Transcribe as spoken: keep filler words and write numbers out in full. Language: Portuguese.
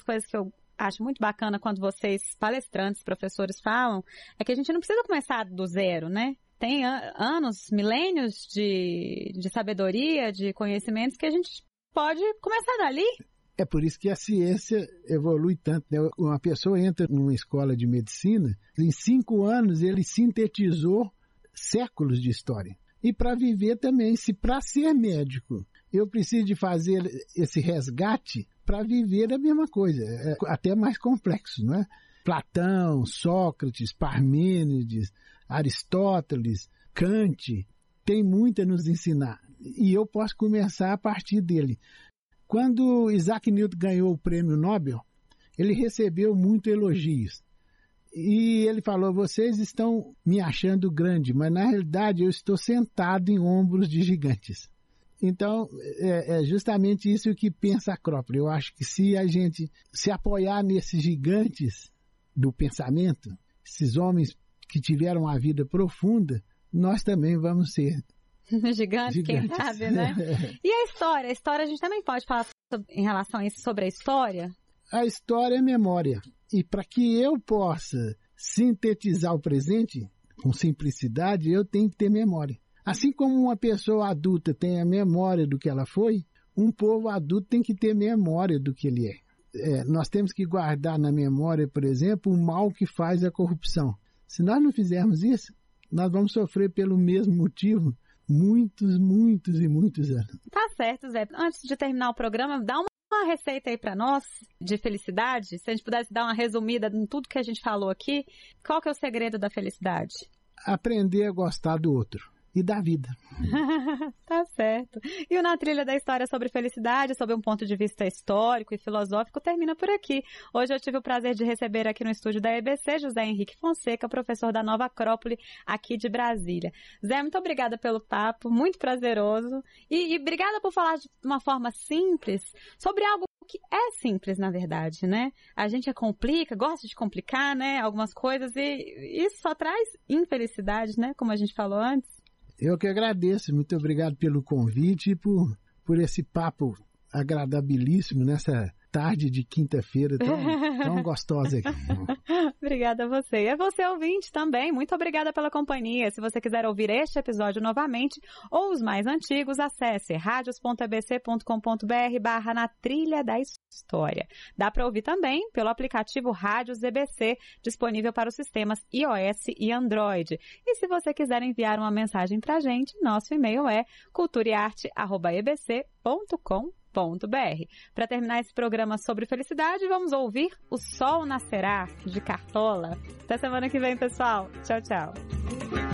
coisas que eu acho muito bacana quando vocês, palestrantes, professores, falam, é que a gente não precisa começar do zero, né? Tem anos, milênios de, de sabedoria, de conhecimentos que a gente pode começar dali. É por isso que a ciência evolui tanto, né? Uma pessoa entra numa escola de medicina, em cinco anos ele sintetizou séculos de história. E para viver também, se para ser médico eu preciso de fazer esse resgate, para viver é a mesma coisa, é até mais complexo, não é? Platão, Sócrates, Parmênides, Aristóteles, Kant, tem muito a nos ensinar. E eu posso começar a partir dele. Quando Isaac Newton ganhou o prêmio Nobel, ele recebeu muitos elogios. E ele falou, vocês estão me achando grande, mas na realidade eu estou sentado em ombros de gigantes. Então, é, é justamente isso que pensa a Acrópole. Eu acho que se a gente se apoiar nesses gigantes do pensamento, esses homens que tiveram a vida profunda, nós também vamos ser Gigante, quem sabe, né? E a história? A história, a gente também pode falar sobre, em relação a isso, sobre a história? A história é memória. E para que eu possa sintetizar o presente com simplicidade, eu tenho que ter memória. Assim como uma pessoa adulta tem a memória do que ela foi, um povo adulto tem que ter memória do que ele é. É, nós temos que guardar na memória, por exemplo, o mal que faz a corrupção. Se nós não fizermos isso, nós vamos sofrer pelo mesmo motivo muitos, muitos e muitos anos. Tá certo, Zé. Antes de terminar o programa, dá uma, uma receita aí para nós de felicidade. Se a gente pudesse dar uma resumida em tudo que a gente falou aqui, qual que é o segredo da felicidade? Aprender a gostar do outro e da vida. Tá certo. E o Na Trilha da História sobre felicidade, sob um ponto de vista histórico e filosófico, termina por aqui. Hoje eu tive o prazer de receber aqui no estúdio da E B C, José Henrique Fonseca, professor da Nova Acrópole, aqui de Brasília. Zé, muito obrigada pelo papo, muito prazeroso. E, e obrigada por falar de uma forma simples sobre algo que é simples, na verdade, né? A gente é complica, gosta de complicar, né? Algumas coisas e isso só traz infelicidade, né? Como a gente falou antes. Eu que agradeço, muito obrigado pelo convite e por, por esse papo agradabilíssimo nessa tarde de quinta-feira tão, tão gostosa aqui. Obrigada a você. E a você, ouvinte, também. Muito obrigada pela companhia. Se você quiser ouvir este episódio novamente ou os mais antigos, acesse radios ponto e b c ponto com ponto b r barra na trilha da história. Dá para ouvir também pelo aplicativo Rádios E B C, disponível para os sistemas iOS e Android. E se você quiser enviar uma mensagem para a gente, nosso e-mail é culturaearte arroba e b c ponto com ponto b r. Para terminar esse programa sobre felicidade, vamos ouvir O Sol Nascerá, de Cartola. Até semana que vem, pessoal. Tchau, tchau.